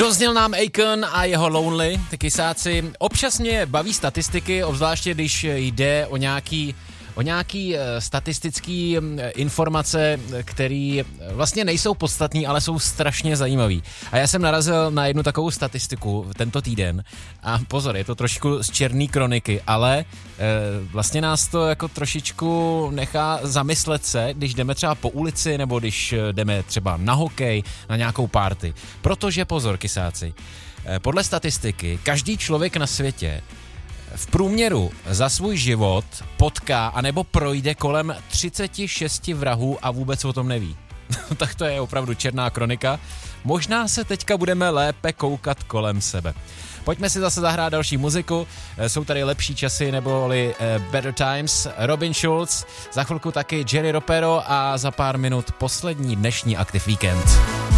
Dozněl nám Akon a jeho Lonely, ty kysáci. Občas mě baví statistiky, obzvláště když jde o nějaký statistický informace, které vlastně nejsou podstatné, ale jsou strašně zajímavý. A já jsem narazil na jednu takovou statistiku tento týden. A pozor, je to trošku z černé kroniky, ale vlastně nás to jako trošičku nechá zamyslet se, když jdeme třeba po ulici, nebo když jdeme třeba na hokej, na nějakou party. Protože pozor, kysáci, podle statistiky každý člověk na světě v průměru za svůj život potká anebo projde kolem 36 vrahů a vůbec o tom neví. Tak to je opravdu černá kronika. Možná se teďka budeme lépe koukat kolem sebe. Pojďme si zase zahrát další muziku. Jsou tady lepší časy neboli Better Times, Robin Schulz, za chvilku taky Jerry Ropero a za pár minut poslední dnešní Aktiv Víkend.